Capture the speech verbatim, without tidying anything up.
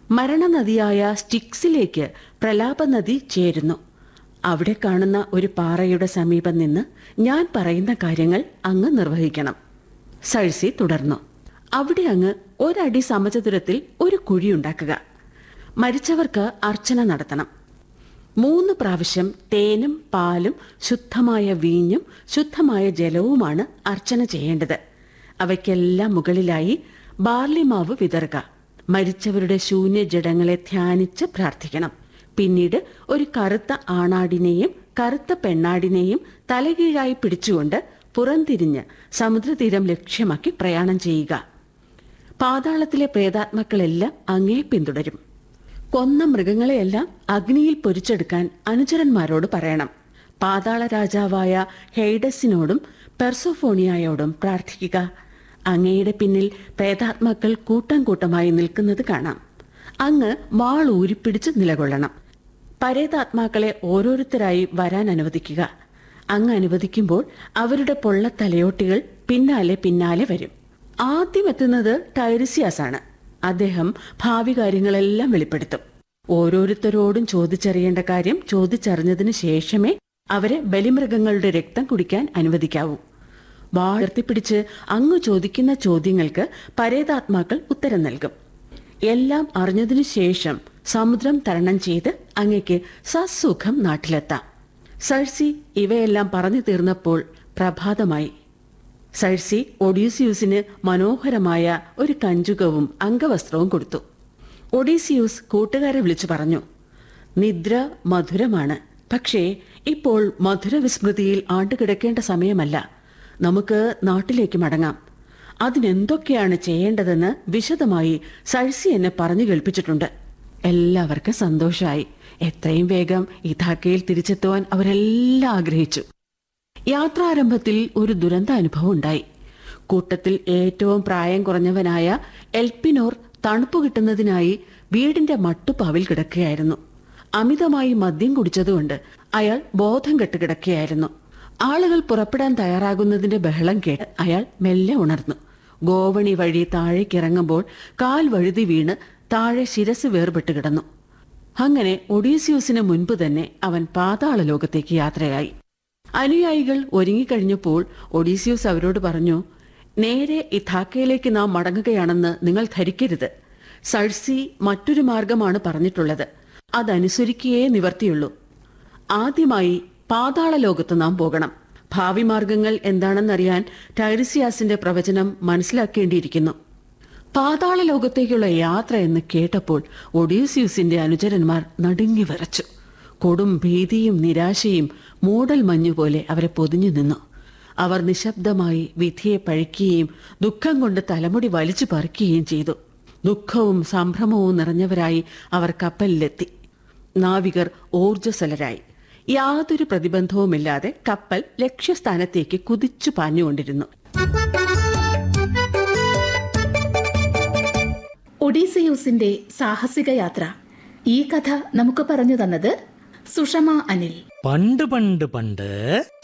മരണനദിയായ സ്റ്റിക്സിലേക്ക് പ്രലാപ നദി ചേരുന്നു. അവിടെ കാണുന്ന ഒരു പാറയുടെ സമീപം നിന്ന് ഞാൻ പറയുന്ന കാര്യങ്ങൾ അങ്ങ് നിർവഹിക്കണം. സഴ്സി തുടർന്നു. അവിടെ അങ്ങ് ഒരടി സമചതുരത്തിൽ ഒരു കുഴിയുണ്ടാക്കുക. മരിച്ചവർക്ക് അർച്ചന നടത്തണം. മൂന്ന് പ്രാവശ്യം തേനും പാലും ശുദ്ധമായ വീഞ്ഞും ശുദ്ധമായ ജലവുമാണ് അർച്ചന ചെയ്യേണ്ടത്. അവയ്ക്കെല്ലാം മുകളിലായി ബാർലിമാവ് വിതറുക. മരിച്ചവരുടെ ശൂന്യ ജഡങ്ങളെ ധ്യാനിച്ച് പ്രാർത്ഥിക്കണം. പിന്നീട് ഒരു കറുത്ത ആണാടിനെയും കറുത്ത പെണ്ണാടിനെയും തലകീഴായി പിടിച്ചുകൊണ്ട് പുറംതിരിഞ്ഞ് സമുദ്രതീരം ലക്ഷ്യമാക്കി പ്രയാണം ചെയ്യുക. പാതാളത്തിലെ പ്രേതാത്മാക്കളെല്ലാം അങ്ങേ പിന്തുടരും. കൊന്ന മൃഗങ്ങളെയെല്ലാം അഗ്നിയിൽ പൊരിച്ചെടുക്കാൻ അനുചരന്മാരോട് പറയണം. പാതാള രാജാവായ ഹെയ്ഡസിനോടും പെർസോഫോണിയായോടും പ്രാർത്ഥിക്കുക. അങ്ങയുടെ പിന്നിൽ പ്രേതാത്മാക്കൾ കൂട്ടം കൂട്ടമായി നിൽക്കുന്നത് കാണാം. അങ്ങ് വാൾ ഊരിപ്പിടിച്ച് നിലകൊള്ളണം. പരേതാത്മാക്കളെ ഓരോരുത്തരായി വരാൻ അനുവദിക്കുക. അങ്ങ് അനുവദിക്കുമ്പോൾ അവരുടെ പൊള്ളത്തലയോട്ടികൾ പിന്നാലെ പിന്നാലെ വരും. ആദ്യം എത്തുന്നത് ടൈറിസിയാസ് ആണ്. അദ്ദേഹം ഭാവി കാര്യങ്ങളെല്ലാം വെളിപ്പെടുത്തും. ഓരോരുത്തരോടും ചോദിച്ചറിയേണ്ട കാര്യം ചോദിച്ചറിഞ്ഞതിന് ശേഷമേ അവരെ ബലിമൃഗങ്ങളുടെ രക്തം കുടിക്കാൻ അനുവദിക്കാവൂ. വാഴ്ത്തിപ്പിടിച്ച് അങ്ങ് ചോദിക്കുന്ന ചോദ്യങ്ങൾക്ക് പരേതാത്മാക്കൾ ഉത്തരം നൽകും. എല്ലാം അറിഞ്ഞതിനു ശേഷം സമുദ്രം തരണം ചെയ്ത് അങ്ങയ്ക്ക് സസുഖം നാട്ടിലെത്താം. സഴ്സി ഇവയെല്ലാം പറഞ്ഞു തീർന്നപ്പോൾ പ്രഭാതമായി. സഴ്സി ഒഡീസിയൂസിന് മനോഹരമായ ഒരു കഞ്ചുകവും അംഗവസ്ത്രവും കൊടുത്തു. ഒഡീസിയൂസ് കൂട്ടുകാരെ വിളിച്ചു പറഞ്ഞു, നിദ്ര മധുരമാണ്, പക്ഷേ ഇപ്പോൾ മധുരവിസ്മൃതിയിൽ ആണ്ടുകിടക്കേണ്ട സമയമല്ല. നമുക്ക് നാട്ടിലേക്ക് മടങ്ങാം. അതിനെന്തൊക്കെയാണ് ചെയ്യേണ്ടതെന്ന് വിശദമായി സഴ്സി എന്നെ പറഞ്ഞു കേൾപ്പിച്ചിട്ടുണ്ട്. എല്ലാവർക്കും സന്തോഷമായി. എത്രയും വേഗം ഇഥാക്കയിൽ തിരിച്ചെത്തുവാൻ അവരെല്ലാം ആഗ്രഹിച്ചു. യാത്രാരംഭത്തിൽ ഒരു ദുരന്ത അനുഭവം ഉണ്ടായി. കൂട്ടത്തിൽ ഏറ്റവും പ്രായം കുറഞ്ഞവനായ എൽപ്പിനോർ തണുപ്പ് കിട്ടുന്നതിനായി വീടിന്റെ മട്ടുപാവിൽ കിടക്കുകയായിരുന്നു. അമിതമായി മദ്യം കുടിച്ചതുകൊണ്ട് അയാൾ ബോധം കെട്ട് കിടക്കുകയായിരുന്നു. ആളുകൾ പുറപ്പെടാൻ തയ്യാറാകുന്നതിന്റെ ബഹളം കേട്ട് അയാൾ മെല്ലെ ഉണർന്നു. ഗോവണി വഴി താഴേക്കിറങ്ങുമ്പോൾ കാൽ വഴുതി വീണ് താഴെ ശിരസ് വേർപെട്ട് കിടന്നു. അങ്ങനെ ഒഡീസിയൂസിന് മുൻപ് തന്നെ അവൻ പാതാള ലോകത്തേക്ക് യാത്രയായി. അനുയായികൾ ഒരുങ്ങിക്കഴിഞ്ഞപ്പോൾ ഒഡീസിയൂസ് അവരോട് പറഞ്ഞു, നേരെ ഇഥാക്കയിലേക്ക് നാം മടങ്ങുകയാണെന്ന് നിങ്ങൾ ധരിക്കരുത്. സഴ്സി മറ്റൊരു മാർഗമാണ് പറഞ്ഞിട്ടുള്ളത്. അതനുസരിക്കുകയേ നിവർത്തിയുള്ളൂ. ആദ്യമായി പാതാള ലോകത്ത് നാം പോകണം. ഭാവി മാർഗങ്ങൾ എന്താണെന്നറിയാൻ ടൈറിസിയാസിന്റെ പ്രവചനം മനസ്സിലാക്കേണ്ടിയിരിക്കുന്നു. പാതാള ലോകത്തേക്കുള്ള യാത്ര എന്ന് കേട്ടപ്പോൾ ഒഡീസിയൂസിന്റെ അനുചരന്മാർ നടുങ്ങി വിറച്ചു. കൊടും ഭീതിയും നിരാശയും മൂടൽ മഞ്ഞുപോലെ അവരെ പൊതിഞ്ഞു നിന്നു. അവർ നിശബ്ദമായി വിധിയെ പഴിക്കുകയും ദുഃഖം കൊണ്ട് തലമുടി വലിച്ചു പറിക്കുകയും ചെയ്തു. ദുഃഖവും സംഭ്രമവും നിറഞ്ഞവരായി അവർ കപ്പലിലെത്തി. നാവികർ ഊർജ്ജസ്വലരായി. യാതൊരു പ്രതിബന്ധവുമില്ലാതെ കപ്പൽ ലക്ഷ്യസ്ഥാനത്തേക്ക് കുതിച്ചു പാഞ്ഞുകൊണ്ടിരുന്നു. ഒഡീസിയൂസിന്റെ സാഹസിക യാത്ര. ഈ കഥ നമുക്ക് പറഞ്ഞു തന്നത് സുഷമ അനിൽ. പണ്ട് പണ്ട് പണ്ട്